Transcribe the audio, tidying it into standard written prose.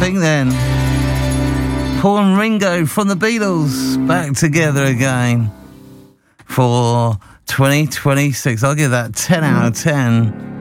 think then? Paul and Ringo from the Beatles back together again for 2026. I'll give that 10 out of 10.